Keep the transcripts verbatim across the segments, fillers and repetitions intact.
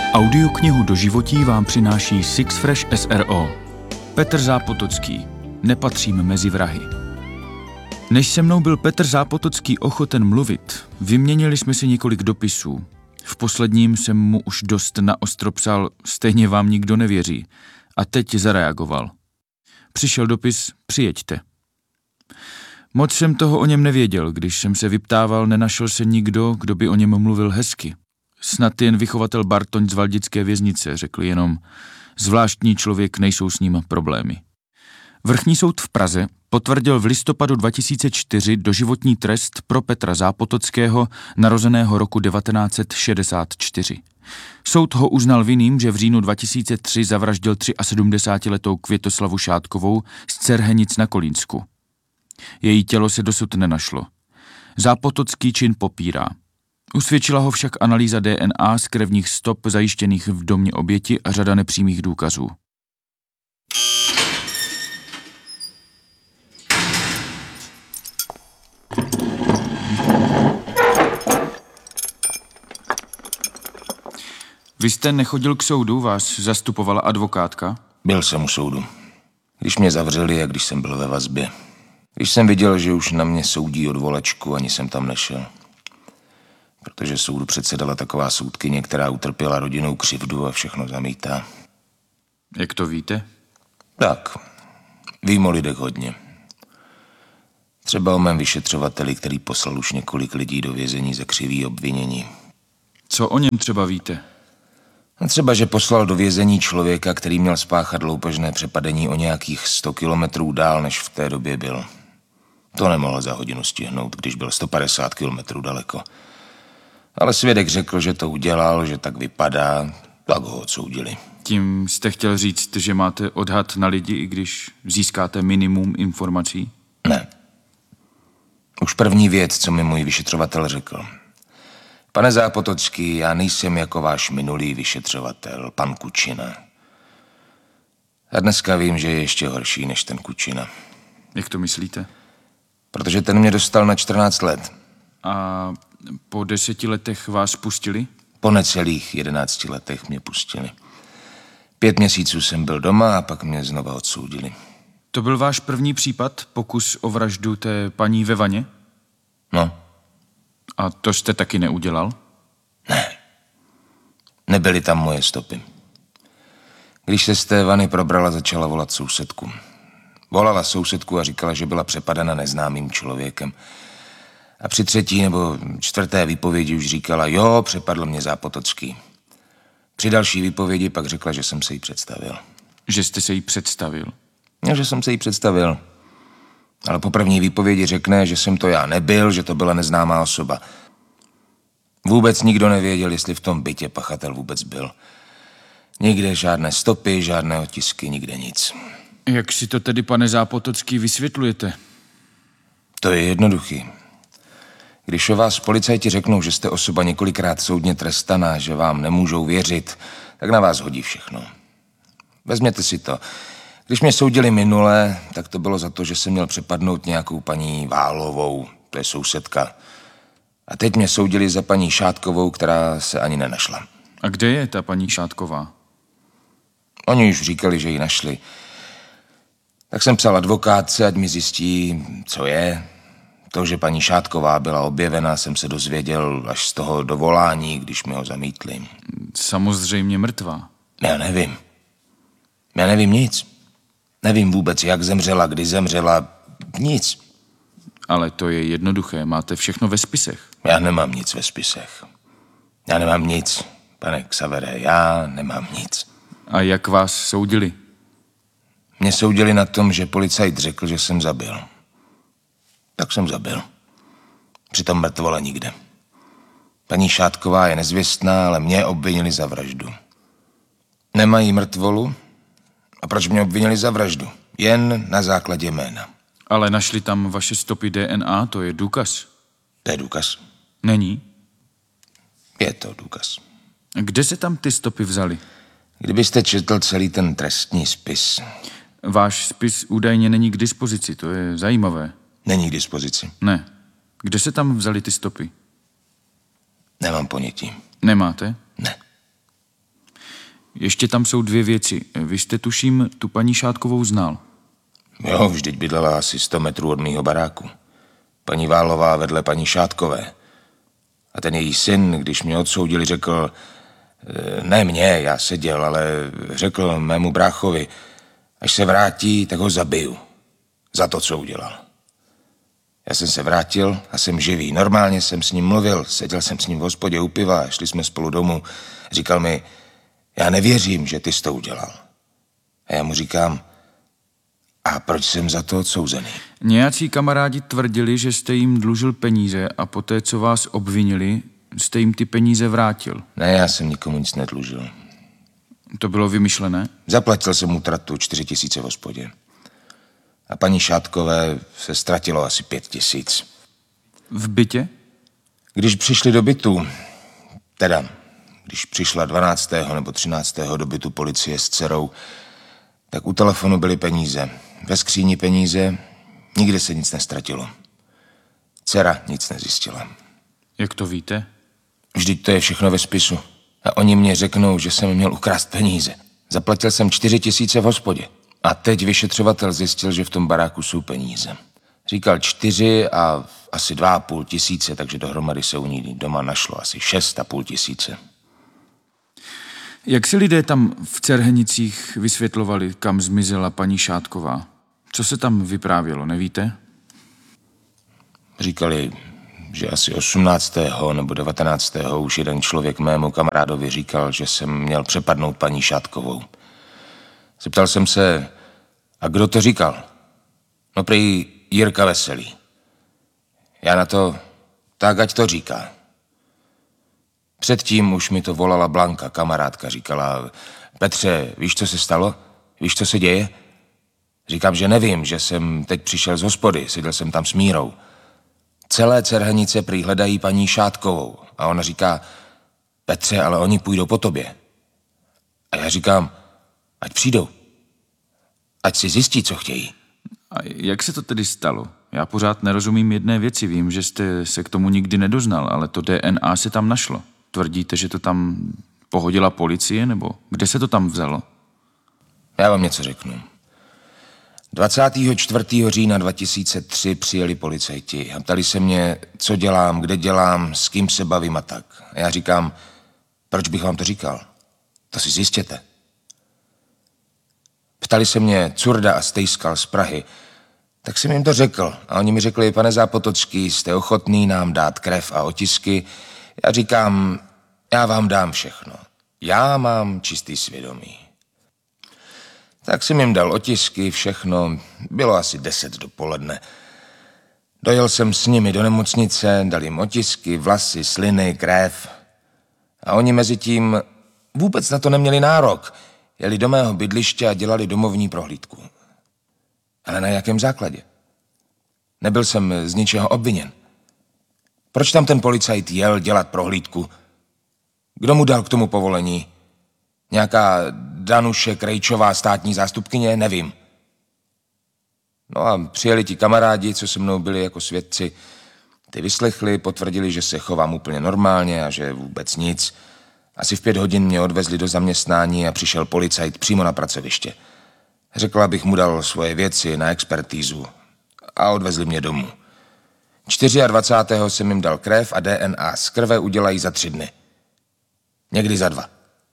Audioknihu Do životí vám přináší Six Fresh S R O. Petr Zápotocký. Nepatřím mezi vrahy. Než se mnou byl Petr Zápotocký ochoten mluvit, vyměnili jsme si několik dopisů. V posledním jsem mu už dost naostro psal, stejně vám nikdo nevěří. A teď zareagoval. Přišel dopis, přijeďte. Moc jsem toho o něm nevěděl, když jsem se vyptával, nenašel se nikdo, kdo by o něm mluvil hezky. Snad jen vychovatel Bartoň z Valdické věznice, řekl jenom, zvláštní člověk, nejsou s ním problémy. Vrchní soud v Praze potvrdil v listopadu dva tisíce čtyři doživotní trest pro Petra Zápotockého, narozeného roku devatenáct set šedesát čtyři. Soud ho uznal vinným, že v říjnu dva tisíce tři zavraždil sedmdesátiletou Květoslavu Šátkovou z Cerhenic na Kolínsku. Její tělo se dosud nenašlo. Zápotocký čin popírá. Usvědčila ho však analýza D N A z krevních stop zajištěných v domě oběti a řada nepřímých důkazů. Vy jste nechodil k soudu, vás zastupovala advokátka? Byl jsem u soudu. Když mě zavřeli a když jsem byl ve vazbě. Když jsem viděl, že už na mě soudí odvolačku, ani jsem tam nešel. Protože soudu předsedala taková soudkyně, která utrpěla rodinnou křivdu a všechno zamítá. Jak to víte? Tak, vím o lidech hodně. Třeba o mém vyšetřovateli, který poslal už několik lidí do vězení za křivý obvinění. Co o něm třeba víte? A třeba, že poslal do vězení člověka, který měl spáchat loupežné přepadení o nějakých sto kilometrů dál, než v té době byl. To nemohl za hodinu stihnout, když byl sto padesát kilometrů daleko. Ale svědek řekl, že to udělal, že tak vypadá, tak ho odsoudili. Tím jste chtěl říct, že máte odhad na lidi, i když získáte minimum informací? Ne. Už první věc, co mi můj vyšetřovatel řekl. Pane Zápotocký, já nejsem jako váš minulý vyšetřovatel, pan Kučina. A dneska vím, že je ještě horší než ten Kučina. Jak to myslíte? Protože ten mě dostal na čtrnáct let. A po deseti letech vás pustili? Po necelých jedenácti letech mě pustili. Pět měsíců jsem byl doma a pak mě znova odsoudili. To byl váš první případ, pokus o vraždu té paní ve vaně? No. A to jste taky neudělal? Ne. Nebyly tam moje stopy. Když se z té vany probrala, začala volat sousedku. Volala sousedku a říkala, že byla přepadena neznámým člověkem. A při třetí nebo čtvrté výpovědi už říkala, jo, přepadl mě Zápotocký. Při další výpovědi pak řekla, že jsem se jí představil. Že jste se jí představil? No, že jsem se jí představil. Ale po první výpovědi řekne, že jsem to já nebyl, že to byla neznámá osoba. Vůbec nikdo nevěděl, jestli v tom bytě pachatel vůbec byl. Nikde žádné stopy, žádné otisky, nikde nic. Jak si to tedy, pane Zápotocký, vysvětlujete? To je jednoduchý. Když o vás policajti řeknou, že jste osoba několikrát soudně trestaná, že vám nemůžou věřit, tak na vás hodí všechno. Vezměte si to. Když mě soudili minule, tak to bylo za to, že jsem měl přepadnout nějakou paní Válovou, to je sousedka. A teď mě soudili za paní Šátkovou, která se ani nenašla. A kde je ta paní Šátková? Oni už říkali, že ji našli. Tak jsem psal advokátce, ať mi zjistí, co je. To, že paní Šátková byla objevena, jsem se dozvěděl až z toho dovolání, když mi ho zamítli. Samozřejmě mrtvá. Já nevím. Já nevím nic. Nevím vůbec, jak zemřela, kdy zemřela, nic. Ale to je jednoduché, máte všechno ve spisech. Já nemám nic ve spisech. Já nemám nic, pane Xavere, já nemám nic. A jak vás soudili? Mě soudili na tom, že policajt řekl, že jsem zabil. Tak jsem zabil. Přitom mrtvola nikde. Paní Šátková je nezvěstná, ale mě obvinili za vraždu. Nemají mrtvolu? A proč mě obvinili za vraždu? Jen na základě jména. Ale našli tam vaše stopy D N A, to je důkaz. To je důkaz? Není? Je to důkaz. Kde se tam ty stopy vzaly? Kdybyste četl celý ten trestní spis. Váš spis údajně není k dispozici, to je zajímavé. Není k dispozici? Ne. Kde se tam vzaly ty stopy? Nemám ponětí. Nemáte? Ne. Ještě tam jsou dvě věci. Vy jste, tuším, tu paní Šátkovou znal. Jo, vždyť bydlela asi sto metrů od mýho baráku. Paní Válová vedle paní Šátkové. A ten její syn, když mě odsoudili, řekl, ne mě, já seděl, ale řekl mému bráchovi, až se vrátí, tak ho zabiju. Za to, co udělal. Já jsem se vrátil a jsem živý. Normálně jsem s ním mluvil, seděl jsem s ním v hospodě u piva a šli jsme spolu domů. Říkal mi, já nevěřím, že ty jsi to udělal. A já mu říkám, a proč jsem za to odsouzený? Nějací kamarádi tvrdili, že jste jim dlužil peníze a poté, co vás obvinili, jste jim ty peníze vrátil. Ne, já jsem nikomu nic nedlužil. To bylo vymyšlené? Zaplatil jsem mu tratu čtyři tisíce v hospodě. A paní Šátkové se ztratilo asi pět tisíc. V bytě? Když přišli do bytu, teda, když přišla dvanáctého nebo třináctého do bytu policie s dcerou, tak u telefonu byly peníze. Ve skříni peníze, nikde se nic nestratilo. Dcera nic nezjistila. Jak to víte? Vždyť to je všechno ve spisu. A oni mě řeknou, že jsem měl ukrást peníze. Zaplatil jsem čtyři tisíce v hospodě. A teď vyšetřovatel zjistil, že v tom baráku jsou peníze. Říkal čtyři a asi dva a půl tisíce, takže dohromady se u ní doma našlo asi šest a půl tisíce. Jak si lidé tam v Cerhenicích vysvětlovali, kam zmizela paní Šátková? Co se tam vyprávělo, nevíte? Říkali, že asi osmnáctého nebo devatenáctého už jeden člověk mému kamarádovi říkal, že jsem měl přepadnout paní Šátkovou. Zeptal jsem se, a kdo to říkal? No prý Jirka Veselý. Já na to, tak ať to říká. Předtím už mi to volala Blanka, kamarádka, říkala, Petře, víš, co se stalo? Víš, co se děje? Říkám, že nevím, že jsem teď přišel z hospody, seděl jsem tam s Mírou. Celé Cerhenice prý hledají paní Šátkovou. A ona říká, Petře, ale oni půjdou po tobě. A já říkám, ať přijdou. Ať si zjistí, co chtějí. A jak se to tedy stalo? Já pořád nerozumím jedné věci. Vím, že jste se k tomu nikdy nedoznal, ale to D N A se tam našlo. Tvrdíte, že to tam pohodila policie, nebo kde se to tam vzalo? Já vám něco řeknu. dvacátého čtvrtého října dva tisíce tři přijeli policajti a ptali se mě, co dělám, kde dělám, s kým se bavím a tak. A já říkám, proč bych vám to říkal? To si zjistěte. Ptali se mě Curda a Stejskal z Prahy, tak jsem jim to řekl. A oni mi řekli, pane Zápotocký, jste ochotný nám dát krev a otisky? Já říkám, já vám dám všechno. Já mám čistý svědomí. Tak jsem jim dal otisky, všechno. Bylo asi deset dopoledne. Dojel jsem s nimi do nemocnice, dal jim otisky, vlasy, sliny, krev. A oni mezi tím vůbec na to neměli nárok. Jeli do mého bydliště a dělali domovní prohlídku. Ale na jakém základě? Nebyl jsem z ničeho obviněn. Proč tam ten policajt jel dělat prohlídku? Kdo mu dal k tomu povolení? Nějaká Danuše Krejčová, státní zástupkyně? Nevím. No a přijeli ti kamarádi, co se mnou byli jako svědci. Ty vyslechli, potvrdili, že se chovám úplně normálně a že vůbec nic. Asi v pět hodin mě odvezli do zaměstnání a přišel policajt přímo na pracoviště. Řekl, abych mu dal svoje věci na expertízu a odvezli mě domů. dvacátého čtvrtého jsem jim dal krev a D N A z krve udělají za tři dny. Někdy za dva.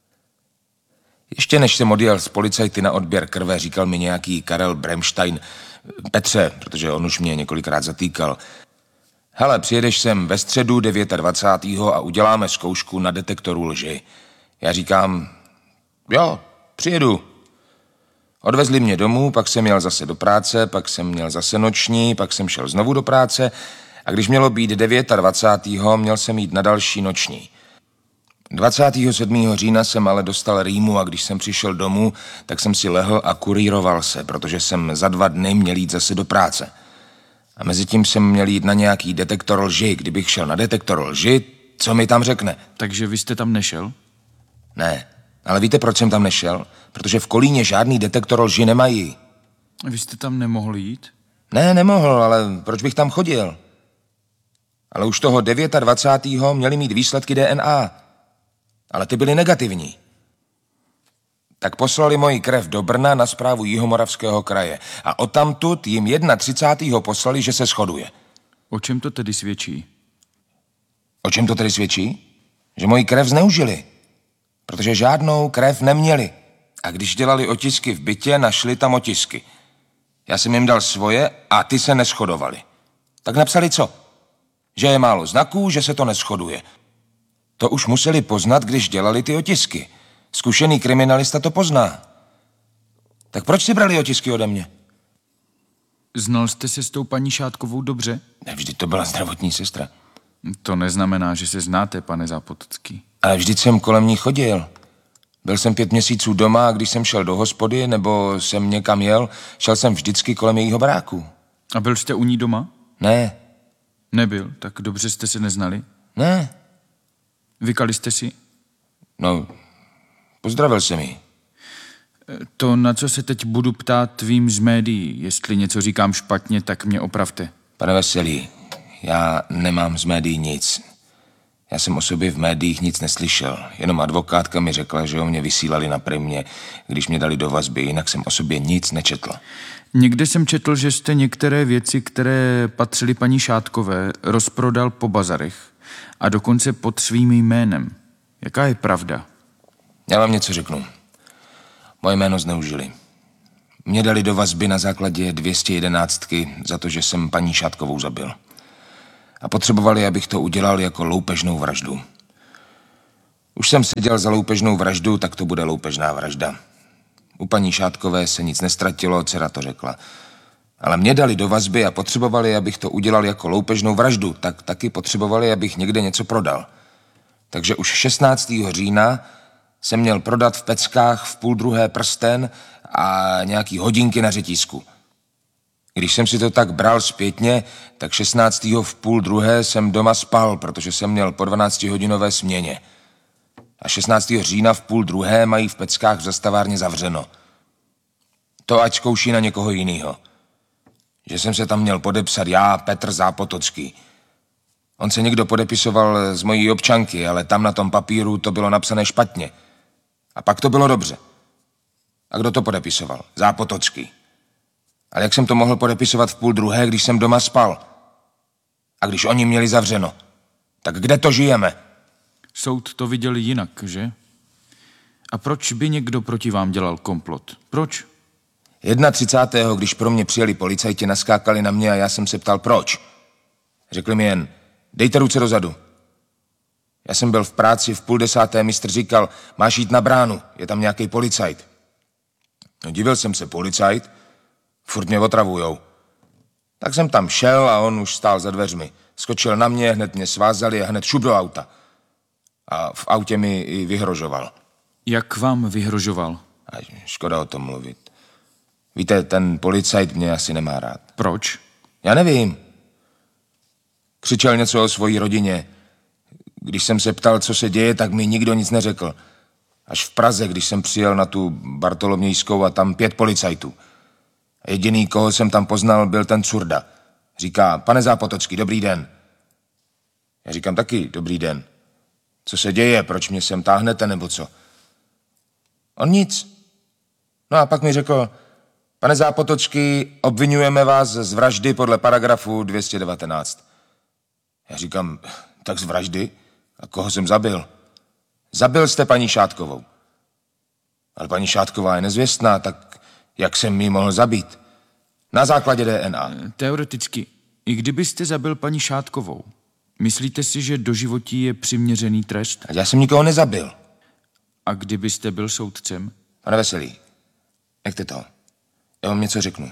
Ještě než jsem odjel z policajty na odběr krve, říkal mi nějaký Karel Bremstein, Petře, protože on už mě několikrát zatýkal, hele, přijedeš sem ve středu dvacátého devátého a uděláme zkoušku na detektoru lži. Já říkám, jo, přijedu. Odvezli mě domů, pak jsem jel zase do práce, pak jsem měl zase noční, pak jsem šel znovu do práce a když mělo být dvacátého devátého měl jsem jít na další noční. dvacátého sedmého října jsem ale dostal rýmu a když jsem přišel domů, tak jsem si lehl a kurýroval se, protože jsem za dva dny měl jít zase do práce. A mezi tím jsem měl jít na nějaký detektor lži. Kdybych šel na detektor lži, co mi tam řekne? Takže vy jste tam nešel? Ne, ale víte, proč jsem tam nešel? Protože v Kolíně žádný detektor lži nemají. Vy jste tam nemohl jít? Ne, nemohl, ale proč bych tam chodil? Ale už toho dvacátého devátého měli mít výsledky D N A. Ale ty byly negativní. tak poslali moji krev do Brna na správu Jihomoravského kraje. A odtamtud jim třicátého prvního poslali, že se shoduje. O čem to tedy svědčí? O čem to tedy svědčí? Že moji krev zneužili. Protože žádnou krev neměli. A když dělali otisky v bytě, našli tam otisky. Já jsem jim dal svoje a ty se neshodovali. Tak napsali co? Že je málo znaků, že se to neshoduje. To už museli poznat, když dělali ty otisky. Zkušený kriminalista to pozná. Tak proč si brali otisky ode mě? Znal jste se s tou paní Šátkovou dobře? Ne, vždyť to byla zdravotní sestra. To neznamená, že se znáte, pane Zápotocký. Ale vždyť jsem kolem ní chodil. Byl jsem pět měsíců doma a když jsem šel do hospody nebo jsem někam jel, šel jsem vždycky kolem jejího baráku. A byl jste u ní doma? Ne. Nebyl, tak dobře jste se neznali? Ne. Vykali jste si? No, pozdravil jsem ji. To, na co se teď budu ptát, vím z médií. Jestli něco říkám špatně, tak mě opravte. Pane Veselý, já nemám z médií nic. Já jsem o sobě v médiích nic neslyšel. Jenom advokátka mi řekla, že o mě vysílali na Primě, když mě dali do vazby, jinak jsem o sobě nic nečetl. Někde jsem četl, že jste některé věci, které patřily paní Šátkové, rozprodal po bazarech a dokonce pod svým jménem. Jaká je pravda? Já vám něco řeknu. Moje jméno zneužili. Mě dali do vazby na základě dvě stě jedenáct za to, že jsem paní Šátkovou zabil. A potřebovali, abych to udělal jako loupežnou vraždu. Už jsem seděl za loupežnou vraždu, tak to bude loupežná vražda. U paní Šátkové se nic nestratilo, dcera to řekla. Ale mě dali do vazby a potřebovali, abych to udělal jako loupežnou vraždu, tak taky potřebovali, abych někde něco prodal. Takže už šestnáctého října jsem měl prodat v Peckách v půl druhé prsten a nějaký hodinky na řetízku. Když jsem si to tak bral zpětně, tak šestnáctého v půl druhé jsem doma spal, protože jsem měl po dvanáctihodinové směně. A šestnáctého října v půl druhé mají v Peckách v zastavárně zavřeno. To ať zkouší na někoho jinýho. Že jsem se tam měl podepsat já, Petr Zápotocký. On se někdo podepisoval z mojí občanky, ale tam na tom papíru to bylo napsané špatně. A pak to bylo dobře. A kdo to podepisoval? Zápotocký. Ale jak jsem to mohl podepisovat v půl druhé, když jsem doma spal? A když oni měli zavřeno? Tak kde to žijeme? Soud to viděl jinak, že? A proč by někdo proti vám dělal komplot? Proč? třicátého prvního když pro mě přijeli policajti, naskákali na mě a já jsem se ptal, proč. Řekli mi jen, dejte ruce dozadu. Já jsem byl v práci, v půl desáté mistr říkal, máš jít na bránu, je tam nějaký policajt. No, divil jsem se, policajt? Furt mě otravujou. Tak jsem tam šel a on už stál za dveřmi. Skočil na mě, hned mě svázali a hned šup do auta. A v autě mi i vyhrožoval. Jak vám vyhrožoval? A škoda o tom mluvit. Víte, ten policajt mě asi nemá rád. Proč? Já nevím. Křičel něco o svojí rodině. Když jsem se ptal, co se děje, tak mi nikdo nic neřekl. Až v Praze, když jsem přijel na tu Bartolomějskou a tam pět policajtů. A jediný, koho jsem tam poznal, byl ten Curda. Říká, pane Zápotocký, dobrý den. Já říkám taky, dobrý den. Co se děje, proč mě sem táhnete, nebo co? On nic. No a pak mi řekl, pane Zápotocký, obvinujeme vás z vraždy podle paragrafu dvě stě devatenáct. Já říkám, tak z vraždy? A koho jsem zabil? Zabil jste paní Šátkovou. Ale paní Šátková je nezvěstná, tak jak jsem ji mohl zabít? Na základě D N A. Teoreticky, i kdybyste zabil paní Šátkovou, myslíte si, že doživotí je přiměřený trest? A já jsem nikoho nezabil. A kdybyste byl soudcem? Pane Veselý, nechte to. Já vám něco řeknu.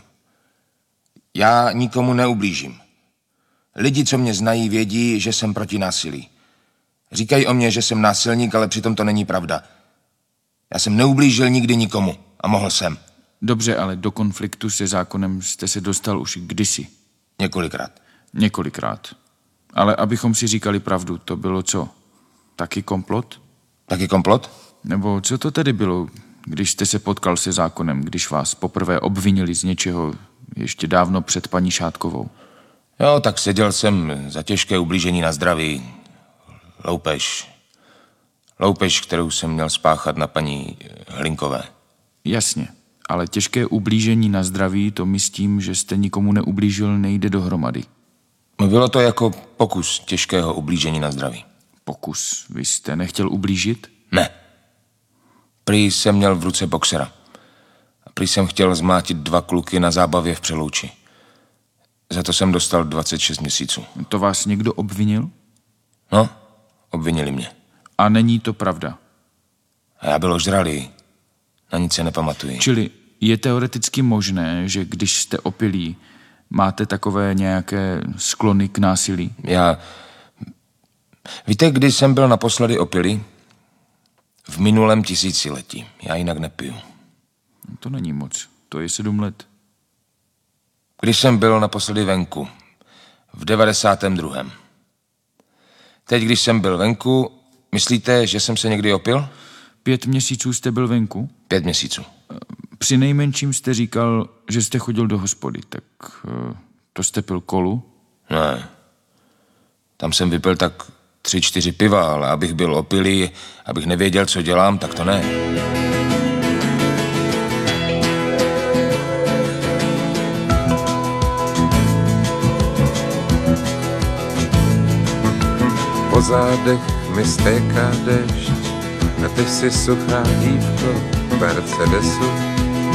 Já nikomu neublížím. Lidi, co mě znají, vědí, že jsem proti násilí. Říkají o mě, že jsem násilník, ale přitom to není pravda. Já jsem neublížil nikdy nikomu a mohl jsem. Dobře, ale do konfliktu se zákonem jste se dostal už kdysi. Několikrát. Několikrát. Ale abychom si říkali pravdu, to bylo co? Taky komplot? Taky komplot? Nebo co to tedy bylo, když jste se potkal se zákonem, když vás poprvé obvinili z něčeho ještě dávno před paní Šátkovou? Jo, tak seděl jsem za těžké ublížení na zdraví. Loupež. Loupež, kterou jsem měl spáchat na paní Hlinkové. Jasně, ale těžké ublížení na zdraví, to mi s tím, že jste nikomu neublížil, nejde dohromady. No bylo to jako pokus těžkého ublížení na zdraví. Pokus. Vy jste nechtěl ublížit? Ne. Prý jsem měl v ruce boxera. A prý jsem chtěl zmlátit dva kluky na zábavě v Přelouči. Za to jsem dostal dvacet šest měsíců. To vás někdo obvinil? No, obvinili mě. A není to pravda. A já byl ožralý. Na nic se nepamatuji. Čili je teoreticky možné, že když jste opilí, máte takové nějaké sklony k násilí? Já... Víte, kdy jsem byl naposledy opilý? V minulém tisíciletí. Já jinak nepiju. To není moc. To je sedm let. Když jsem byl naposledy venku. V devadesátém druhém. Teď, když jsem byl venku, myslíte, že jsem se někdy opil? Pět měsíců jste byl venku? Pět měsíců. Při nejmenším jste říkal, že jste chodil do hospody, tak to jste pil kolu? Ne. Tam jsem vypil tak tři, čtyři piva, ale abych byl opilý, abych nevěděl, co dělám, tak to ne. Po zádech mi stéká déšť a ty si suchá dívko v Mercedesu.